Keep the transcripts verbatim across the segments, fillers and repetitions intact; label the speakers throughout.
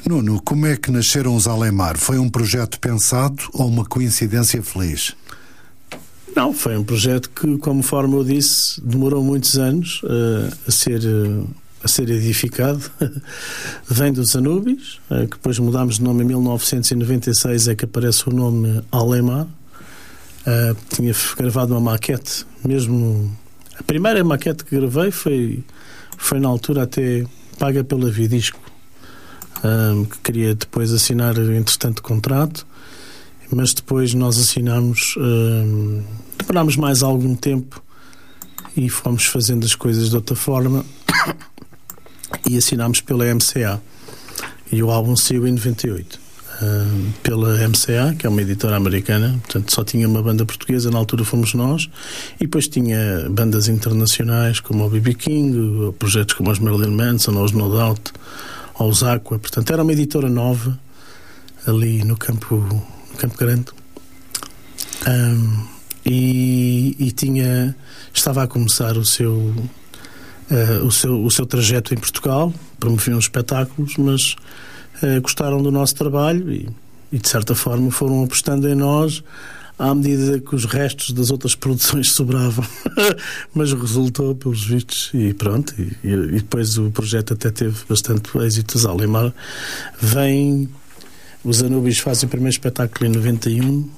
Speaker 1: Nuno, como é que nasceram os Alemar? Foi um projeto pensado ou uma coincidência feliz?
Speaker 2: Não, foi um projeto que, conforme eu disse, demorou muitos anos uh, a ser... Uh, a ser edificado. Vem dos Anubis, que depois mudámos de nome em mil novecentos e noventa e seis, é que aparece o nome Alemar. Uh, tinha gravado uma maquete, mesmo a primeira maquete que gravei foi, foi na altura até paga pela Vidisco, uh, que queria depois assinar entretanto contrato, mas depois nós assinámos, uh, demorámos mais algum tempo e fomos fazendo as coisas de outra forma e assinámos pela M C A, e o álbum saiu em noventa e oito uh, pela M C A, que é uma editora americana. Portanto só tinha uma banda portuguesa, na altura fomos nós, e depois tinha bandas internacionais como o B B King, projetos como os Marilyn Manson, ou os No Doubt, ou os Aqua. Portanto era uma editora nova ali no Campo, no Campo Grande, um, e, e tinha, estava a começar o seu Uh, o, seu, o seu trajeto em Portugal, promoviam espetáculos, mas uh, gostaram do nosso trabalho e, e, de certa forma, foram apostando em nós à medida que os restos das outras produções sobravam. Mas resultou, pelos vistos, e pronto. E, e, e depois o projeto até teve bastante êxito. Os Alemar vêm, os Anubis fazem o primeiro espetáculo em noventa e um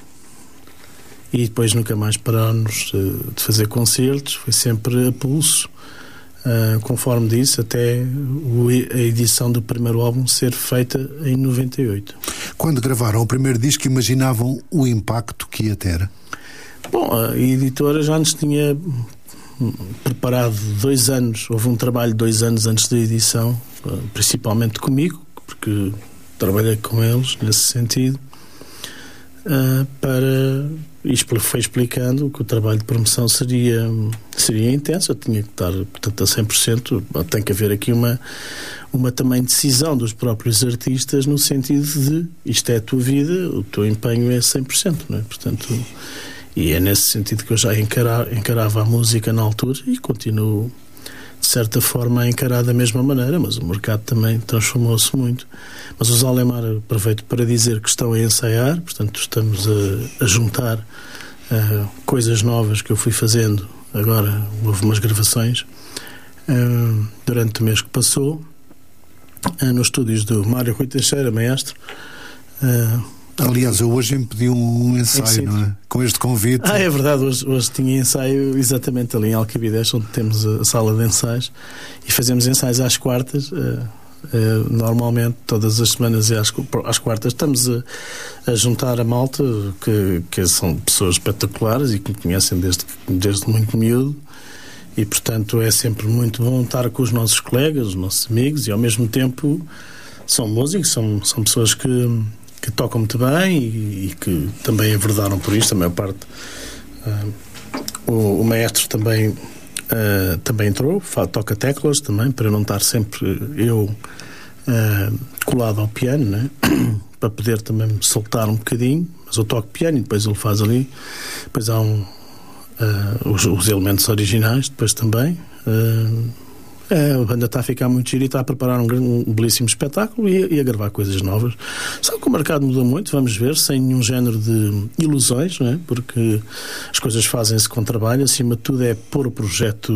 Speaker 2: e depois nunca mais parámos uh, de fazer concertos, foi sempre a pulso. Uh, conforme disse, até o, a edição do primeiro álbum ser feita em noventa e oito.
Speaker 1: Quando gravaram o primeiro disco, imaginavam o impacto que ia ter?
Speaker 2: Bom, a editora já nos tinha preparado dois anos, houve um trabalho de dois anos antes da edição, uh, principalmente comigo, porque trabalhei com eles nesse sentido, uh, para... Isto foi explicando que o trabalho de promoção seria, seria intenso. Eu tinha que estar, portanto, a cem por cento. Tem que haver aqui uma, uma também decisão dos próprios artistas, no sentido de isto é a tua vida, o teu empenho é cem por cento, não é? Portanto, e é nesse sentido que eu já encara, encarava a música na altura e continuo, de certa forma, a encarar da mesma maneira, mas o mercado também transformou-se muito. Mas os Alemar, aproveito para dizer que estão a ensaiar, portanto estamos a, a juntar uh, coisas novas que eu fui fazendo. Agora houve umas gravações uh, durante o mês que passou, uh, nos estúdios do Mário Rui Teixeira, maestro. Uh,
Speaker 1: Aliás, eu hoje me pedi um ensaio, não é? Com este convite.
Speaker 2: Ah, é verdade, hoje, hoje tinha ensaio exatamente ali em Alcabidez, onde temos a sala de ensaios, e fazemos ensaios às quartas. Uh, uh, normalmente, todas as semanas e às, às quartas, estamos a, a juntar a malta, que, que são pessoas espetaculares e que me conhecem desde, desde muito miúdo, e portanto é sempre muito bom estar com os nossos colegas, os nossos amigos, e ao mesmo tempo são músicos, são, são pessoas que que tocam muito bem e, e que também enverdaram por isto, a maior parte. Uh, o, o maestro também, uh, também entrou, toca teclas também, para não estar sempre eu uh, colado ao piano, né? Para poder também me soltar um bocadinho, mas eu toco piano e depois ele faz ali. Depois há um, uh, os, os elementos originais, depois também. Uh, É, a banda está a ficar muito gira e está a preparar um, um belíssimo espetáculo e, e a gravar coisas novas. Só que o mercado mudou muito, vamos ver, sem nenhum género de ilusões, não é? Porque as coisas fazem-se com trabalho, acima de tudo é pôr o projeto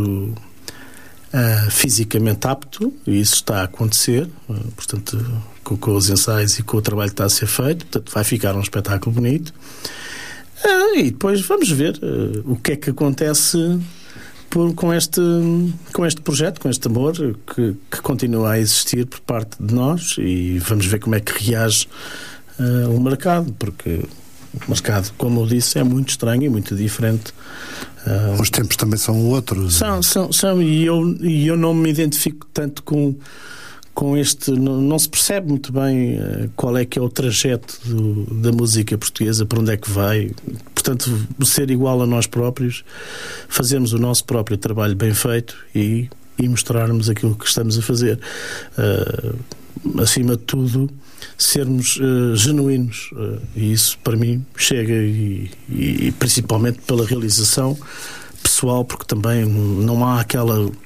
Speaker 2: uh, fisicamente apto, e isso está a acontecer, uh, portanto, com, com os ensaios e com o trabalho que está a ser feito, portanto, vai ficar um espetáculo bonito. Uh, e depois vamos ver uh, o que é que acontece Por, com, este, com este projeto, com este amor que, que continua a existir por parte de nós, e vamos ver como é que reage uh, o mercado, porque o mercado, como eu disse, é muito estranho e muito diferente. Uh,
Speaker 1: Os tempos também são outros.
Speaker 2: São, são, são e, eu, e eu não me identifico tanto com, com este... Não, não se percebe muito bem uh, qual é que é o trajeto do, da música portuguesa, para onde é que vai. Portanto, ser igual a nós próprios, fazermos o nosso próprio trabalho bem feito e, e mostrarmos aquilo que estamos a fazer. Uh, acima de tudo, sermos uh, genuínos. Uh, e isso, para mim, chega, e, e, e principalmente pela realização pessoal, porque também não há aquela...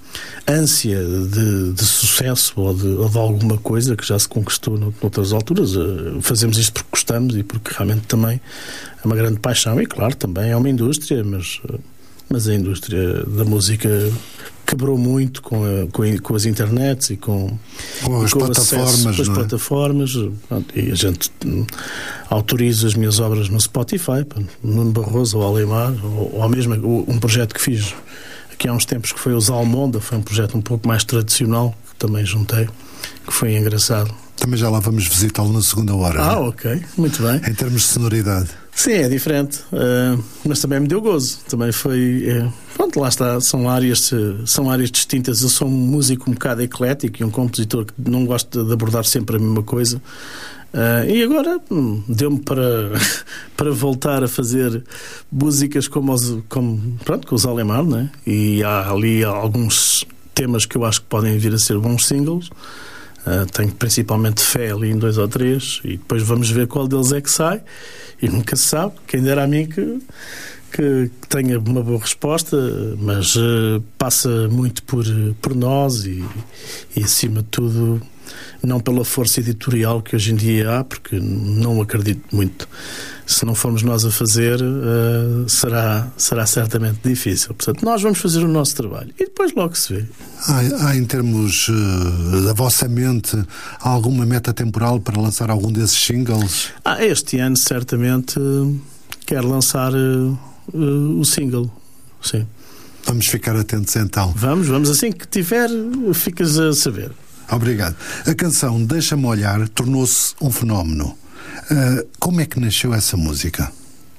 Speaker 2: ânsia de, de sucesso ou de, ou de alguma coisa que já se conquistou noutras alturas. Fazemos isto porque gostamos e porque realmente também é uma grande paixão. E claro, também é uma indústria, mas, mas a indústria da música quebrou muito com, a, com, a, com as internets e com,
Speaker 1: com as
Speaker 2: com
Speaker 1: plataformas,
Speaker 2: acesso, com as
Speaker 1: não é?
Speaker 2: plataformas. E a gente autoriza as minhas obras no Spotify, Nuno Barroso ou Alemar, ou, ou mesmo um projeto que fiz aqui há uns tempos que foi o Zalmonda, foi um projeto um pouco mais tradicional que também juntei, que foi engraçado.
Speaker 1: Também já lá vamos visitá-lo na segunda hora.
Speaker 2: Ah,
Speaker 1: né?
Speaker 2: ok, muito bem.
Speaker 1: Em termos de sonoridade.
Speaker 2: Sim, é diferente, uh, mas também me deu gozo. Também foi. É, pronto, lá está, são áreas, são áreas distintas. Eu sou um músico um bocado eclético e um compositor que não gosta de abordar sempre a mesma coisa. Uh, e agora hum, deu-me para, para voltar a fazer músicas como, os, como pronto, com os Alemar, né? E há ali alguns temas que eu acho que podem vir a ser bons singles. Uh, tenho principalmente fé ali em dois ou três e depois vamos ver qual deles é que sai e nunca se sabe, quem dera a mim que, que, que tenha uma boa resposta, mas uh, passa muito por, por nós e, e acima de tudo não pela força editorial que hoje em dia há, porque não acredito muito. Se não formos nós a fazer, uh, será, será certamente difícil. Portanto, nós vamos fazer o nosso trabalho e depois logo se vê.
Speaker 1: Há, há em termos uh, da vossa mente, há alguma meta temporal para lançar algum desses singles?
Speaker 2: Ah, este ano certamente uh, quero lançar uh, uh, o single, sim.
Speaker 1: Vamos ficar atentos então.
Speaker 2: Vamos, vamos. Assim que tiver, ficas a saber.
Speaker 1: Obrigado. A canção Deixa-me Olhar tornou-se um fenómeno. Uh, como é que nasceu essa música?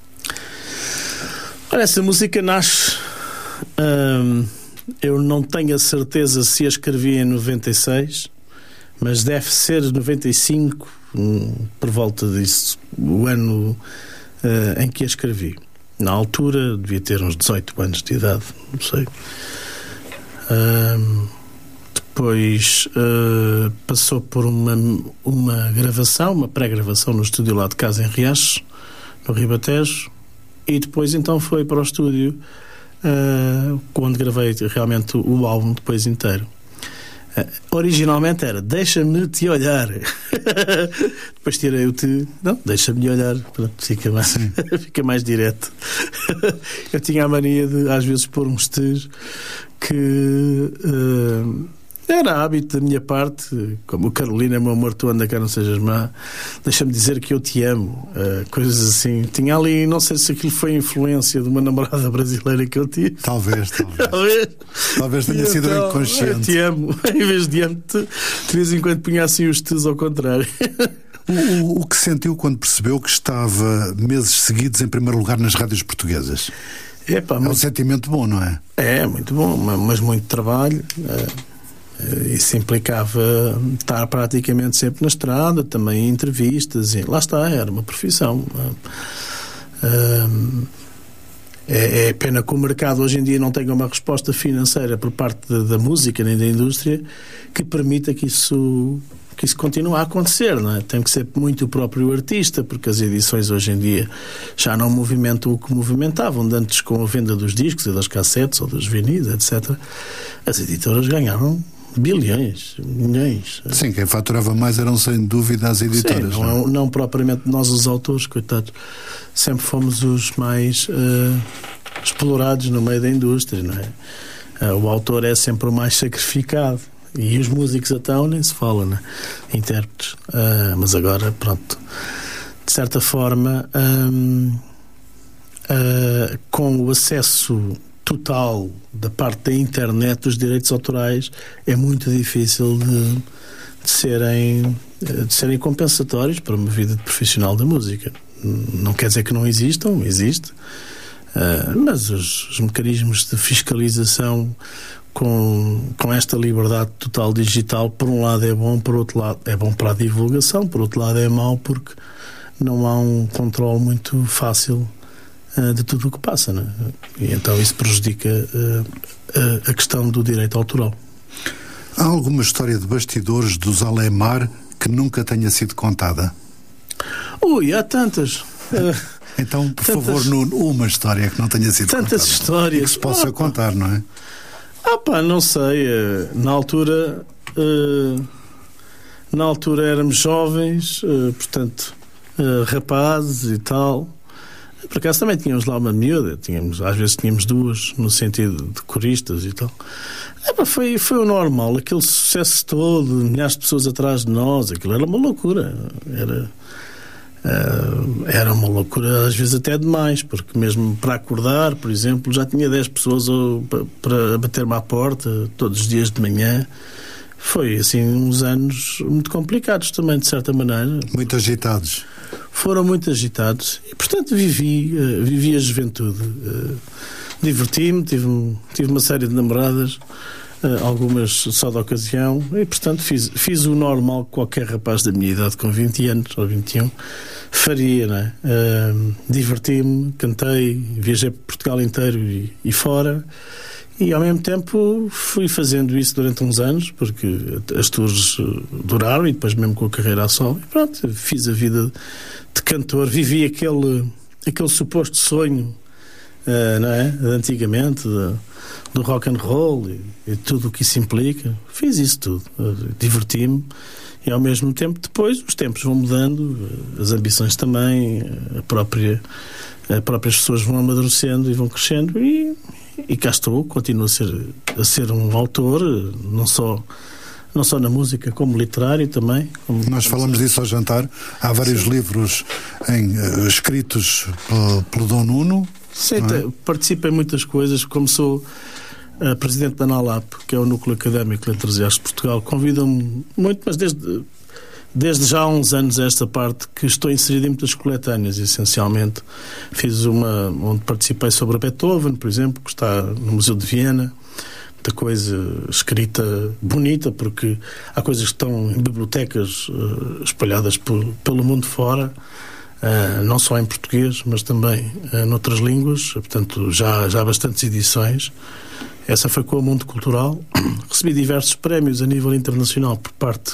Speaker 2: Olha, essa música nasce... Hum, eu não tenho a certeza se a escrevi em noventa e seis, mas deve ser noventa e cinco, hum, por volta disso, o ano uh, em que a escrevi. Na altura devia ter uns dezoito anos de idade, não sei. Hum, Depois uh, passou por uma, uma gravação, uma pré-gravação no estúdio lá de casa em Riachos, no Ribatejo, e depois então foi para o estúdio uh, onde gravei realmente o álbum depois inteiro. Uh, originalmente era Deixa-me Te Olhar. Depois tirei o te, não, Deixa-me Olhar. Pronto, fica mais, fica mais direto. Eu tinha a mania de às vezes pôr uns tes que... Uh, era hábito da minha parte, como o Carolina, meu amor, tu anda cá, não sejas má, deixa-me dizer que eu te amo, uh, coisas assim. Tinha ali, não sei se aquilo foi influência de uma namorada brasileira que eu tive.
Speaker 1: Talvez, talvez.
Speaker 2: Talvez,
Speaker 1: talvez tenha sido
Speaker 2: então,
Speaker 1: inconsciente.
Speaker 2: Eu te amo, em vez de amo-te, de vez em quando punha assim os tes ao contrário.
Speaker 1: O, o, o que sentiu quando percebeu que estava meses seguidos em primeiro lugar nas rádios portuguesas?
Speaker 2: Epá,
Speaker 1: é
Speaker 2: muito...
Speaker 1: um sentimento bom, não é?
Speaker 2: É, muito bom, mas muito trabalho. É... Isso implicava estar praticamente sempre na estrada, também em entrevistas, e lá está, era uma profissão. É, é pena que o mercado hoje em dia não tenha uma resposta financeira por parte da, da música nem da indústria que permita que isso, que isso continue a acontecer, não é? Tem que ser muito o próprio artista, porque as edições hoje em dia já não movimentam o que movimentavam antes, com a venda dos discos e das cassetes ou dos vinis, etcétera. As editoras ganharam bilhões, milhões.
Speaker 1: Sim, quem faturava mais eram sem dúvida as editoras.
Speaker 2: Sim, não,
Speaker 1: não?
Speaker 2: não propriamente nós os autores, coitados. Sempre fomos os mais uh, explorados no meio da indústria, não é? Uh, o autor é sempre o mais sacrificado. E os músicos então nem se fala, né? Intérpretes. Uh, mas agora, pronto, de certa forma, um, uh, com o acesso total da parte da internet, os direitos autorais é muito difícil de, de serem de serem compensatórios para uma vida de profissional da música. Não quer dizer que não existam, existe, uh, mas os, os mecanismos de fiscalização com, com esta liberdade total digital, por um lado é bom, por outro lado é bom para a divulgação, por outro lado é mau porque não há um controle muito fácil de tudo o que passa, não é? E então isso prejudica uh, a, a questão do direito autoral.
Speaker 1: Há alguma história de bastidores dos Alemar que nunca tenha sido contada?
Speaker 2: Ui, há tantas. Uh,
Speaker 1: então, por
Speaker 2: tantas,
Speaker 1: favor, Nuno, uma história que não tenha sido
Speaker 2: tantas
Speaker 1: contada.
Speaker 2: Histórias.
Speaker 1: E que se possa
Speaker 2: oh,
Speaker 1: contar, não é?
Speaker 2: Ah pá, não sei. Na altura, na altura éramos jovens, portanto, rapazes e tal. Por acaso também tínhamos lá uma miúda, tínhamos, às vezes tínhamos duas, no sentido de coristas e tal. É, pá, foi, foi o normal, aquele sucesso todo, milhares de pessoas atrás de nós, aquilo era uma loucura. Era, uh, era uma loucura, às vezes até demais, porque mesmo para acordar, por exemplo, já tinha dez pessoas para, para bater-me à porta todos os dias de manhã. Foi, assim, uns anos muito complicados também, de certa maneira.
Speaker 1: Muito agitados.
Speaker 2: Foram muito agitados e, portanto, vivi, uh, vivi a juventude. Uh, diverti-me, tive, tive uma série de namoradas, uh, algumas só de ocasião, e, portanto, fiz, fiz o normal que qualquer rapaz da minha idade, com vinte anos ou vinte e um, faria, não é? Uh, diverti-me, cantei, viajei por Portugal inteiro e, e fora. E, ao mesmo tempo, fui fazendo isso durante uns anos, porque as tours duraram, e depois mesmo com a carreira a solo. E pronto, fiz a vida de cantor, vivi aquele, aquele suposto sonho, uh, não é? De antigamente, de, do rock and roll e, e tudo o que isso implica. Fiz isso tudo, uh, diverti-me. E, ao mesmo tempo, depois, os tempos vão mudando, as ambições também, a própria, as próprias pessoas vão amadurecendo e vão crescendo, e E cá estou, continuo a ser, a ser um autor, não só, não só na música, como literário também. Como
Speaker 1: Nós falamos disso ao jantar. Há vários Sim. livros em, uh, escritos pelo, pelo Dom Nuno.
Speaker 2: Sim, é? Participo em muitas coisas, como sou uh, presidente da NALAP, que é o Núcleo Académico de Letras e Artes de Portugal. Convidam-me muito, mas desde... Desde já há uns anos esta parte que estou inserido em muitas coletâneas, essencialmente. Fiz uma onde participei sobre Beethoven, por exemplo, que está no Museu de Viena. Muita coisa escrita bonita, porque há coisas que estão em bibliotecas uh, espalhadas por, pelo mundo fora, uh, não só em português, mas também uh, noutras línguas. Portanto, já, já há bastantes edições. Essa foi com o Mundo Cultural. Recebi diversos prémios a nível internacional por parte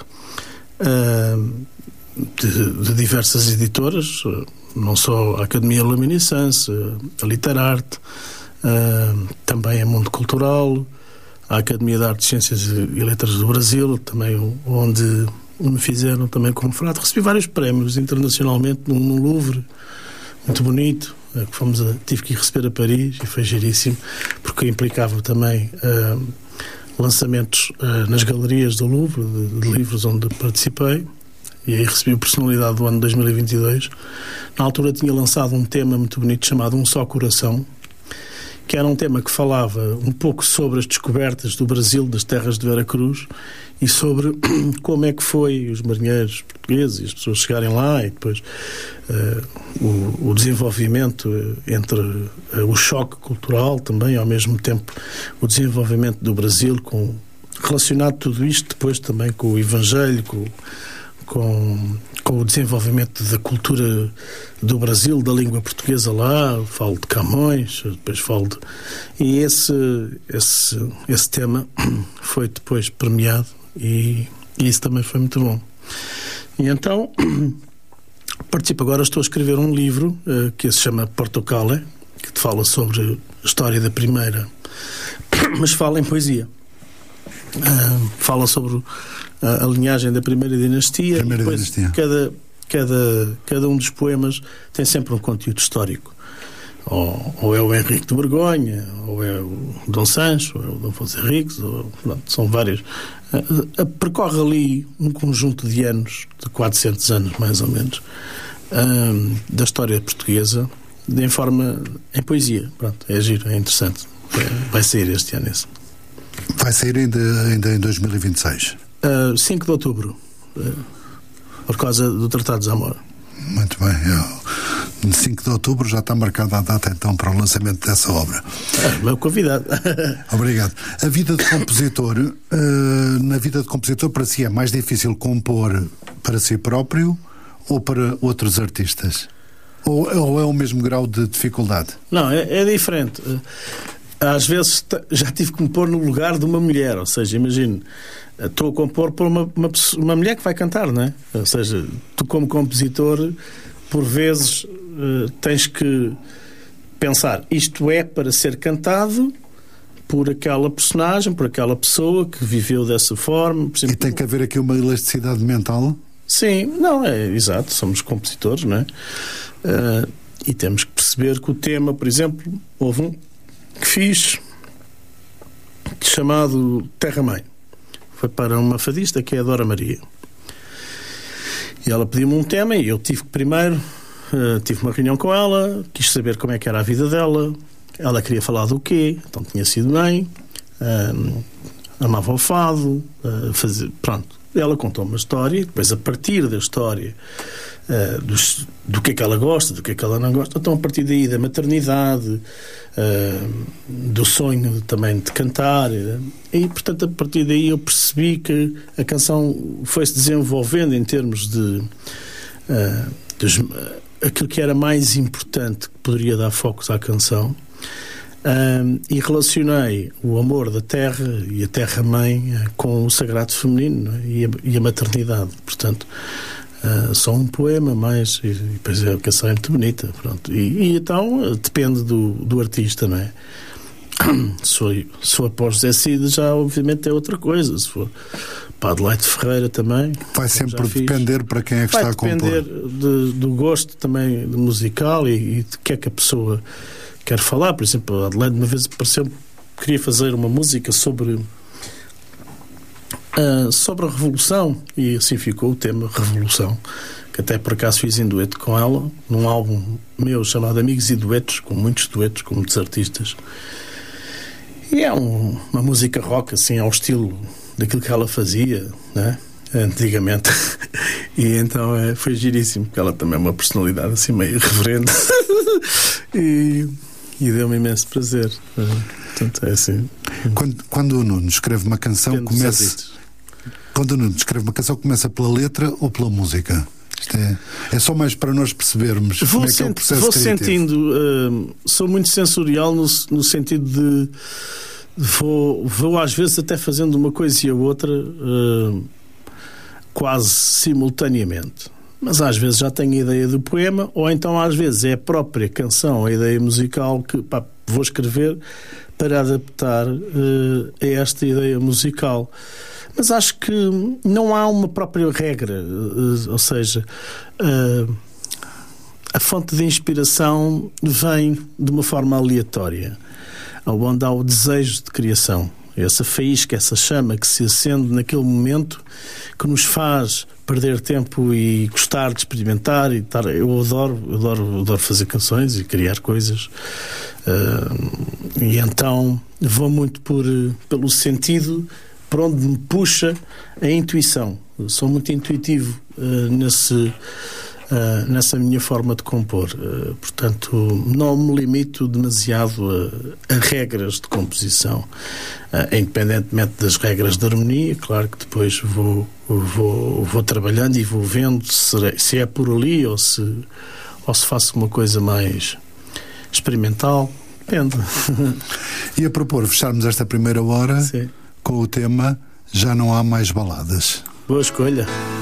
Speaker 2: Uh, de, de diversas editoras, uh, não só a Academia Luminescence, uh, a Literarte, uh, também a Mundo Cultural, a Academia de Artes, Ciências e Letras do Brasil, também onde me fizeram também como frade. Recebi vários prémios internacionalmente no, no Louvre, muito bonito, uh, que fomos a, tive que ir receber a Paris, e foi giríssimo, porque implicava também uh, lançamentos uh, nas galerias do Louvre, de, de livros onde participei, e aí recebi a personalidade do ano dois mil e vinte e dois. Na altura tinha lançado um tema muito bonito chamado Um Só Coração, que era um tema que falava um pouco sobre as descobertas do Brasil, das terras de Veracruz, e sobre como é que foi os marinheiros portugueses e as pessoas chegarem lá, e depois uh, o, o desenvolvimento entre uh, o choque cultural também, ao mesmo tempo o desenvolvimento do Brasil, com, relacionado tudo isto depois também com o Evangelho, com, com, com o desenvolvimento da cultura do Brasil, da língua portuguesa lá. Falo de Camões, depois falo de... E esse, esse, esse tema foi depois premiado, e, e isso também foi muito bom. E então participo agora, estou a escrever um livro uh, que se chama Portocale, que fala sobre a história da primeira, mas fala em poesia. Uh, fala sobre a, a linhagem da primeira dinastia.
Speaker 1: Primeira
Speaker 2: depois,
Speaker 1: dinastia.
Speaker 2: Cada, cada, cada um dos poemas tem sempre um conteúdo histórico. Ou, ou é o Henrique de Borgonha, ou é o Dom Sancho, ou é o Dom Afonso Henriques, ou, pronto, são vários. Uh, uh, percorre ali um conjunto de anos, de quatrocentos anos mais ou menos, uh, da história portuguesa, de, em forma, em poesia. Pronto, é giro, é interessante. Vai sair este ano esse.
Speaker 1: Vai sair ainda, ainda em dois mil e vinte e seis?
Speaker 2: Uh, cinco de outubro, uh, por causa do Tratado de Zamora.
Speaker 1: Muito bem. Eu, cinco de outubro já está marcada a data então para o lançamento dessa obra.
Speaker 2: É, meu convidado.
Speaker 1: Obrigado. A vida de compositor, uh, na vida de compositor, para si é mais difícil compor para si próprio ou para outros artistas? Ou, ou é o mesmo grau de dificuldade?
Speaker 2: Não, é, é diferente. Às vezes já tive que me pôr no lugar de uma mulher, ou seja, imagino, estou a compor por uma, uma, uma mulher que vai cantar, não é? Ou seja, tu como compositor, por vezes uh, tens que pensar, isto é para ser cantado por aquela personagem, por aquela pessoa que viveu dessa forma. Por exemplo,
Speaker 1: e tem que haver aqui uma elasticidade mental?
Speaker 2: Sim, não, é exato, somos compositores, não é? Uh, e temos que perceber que o tema, por exemplo, houve um que fiz chamado Terra-Mãe. Foi para uma fadista que é a Dora Maria. E ela pediu-me um tema e eu tive que primeiro, uh, tive uma reunião com ela, quis saber como é que era a vida dela, ela queria falar do quê, então tinha sido bem, uh, amava o fado, uh, fazer, pronto. Ela contou uma história e depois, a partir da história, uh, dos, do que é que ela gosta, do que é que ela não gosta, então a partir daí da maternidade, uh, do sonho também de cantar, uh, e portanto a partir daí eu percebi que a canção foi-se desenvolvendo em termos de uh, dos, uh, aquilo que era mais importante que poderia dar focos à canção. Um, e relacionei o amor da terra e a terra-mãe uh, com o sagrado feminino, não é? e, a, e a maternidade. Portanto, uh, só um poema, mas e, e depois a canção é muito bonita. Pronto. E, e então uh, depende do, do artista, não é? Se for, se for após José Cid, já obviamente é outra coisa. Se for para Adelaide Ferreira também.
Speaker 1: Vai sempre depender para quem é que
Speaker 2: vai
Speaker 1: está a compor.
Speaker 2: Vai depender de, do gosto também do musical e, e de que é que a pessoa quero falar. Por exemplo, a Adelaide uma vez apareceu, queria fazer uma música sobre uh, sobre a Revolução, e assim ficou o tema Revolução, que até por acaso fiz em dueto com ela num álbum meu chamado Amigos e Duetos, com muitos duetos com muitos artistas, e é um, uma música rock assim ao estilo daquilo que ela fazia, né? Antigamente. E então é, foi giríssimo, porque ela também é uma personalidade assim meio irreverente. e E deu-me imenso prazer. Portanto, é assim.
Speaker 1: Quando, quando o Nuno escreve uma canção,
Speaker 2: Depende
Speaker 1: começa. Quando o Nuno escreve uma canção, começa pela letra ou pela música? Isto é, é só mais para nós percebermos
Speaker 2: vou
Speaker 1: como é que
Speaker 2: sent,
Speaker 1: é o processo
Speaker 2: vou
Speaker 1: criativo.
Speaker 2: sentindo. Uh, sou muito sensorial no, no sentido de. Vou, vou às vezes até fazendo uma coisa e a outra uh, quase simultaneamente. Mas às vezes já tenho a ideia do poema, ou então às vezes é a própria canção, a ideia musical que pá, vou escrever para adaptar uh, a esta ideia musical. Mas acho que não há uma própria regra, uh, ou seja, uh, a fonte de inspiração vem de uma forma aleatória, onde há o desejo de criação. Essa faísca, essa chama que se acende naquele momento, que nos faz perder tempo e gostar de experimentar e estar. Eu adoro, adoro, adoro fazer canções e criar coisas, uh, e então vou muito por, pelo sentido por onde me puxa a intuição. Eu sou muito intuitivo uh, nesse Uh, nessa minha forma de compor, uh, portanto não me limito demasiado a, a regras de composição, uh, independentemente das regras de harmonia. Claro que depois vou, vou, vou trabalhando e vou vendo se, se é por ali ou se, ou se faço uma coisa mais experimental, depende.
Speaker 1: E a propor fecharmos esta primeira hora, sim, com o tema Já Não Há Mais Baladas.
Speaker 2: Boa escolha.